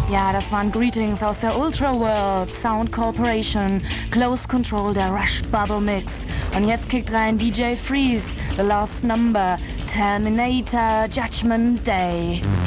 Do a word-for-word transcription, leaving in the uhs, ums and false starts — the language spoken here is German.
Ja, das waren Greetings aus der Ultra World, Sound Corporation, Close Control, der Rush Bubble Mix. Und jetzt kickt rein D J Freeze, The Last Number, Terminator, Judgment Day.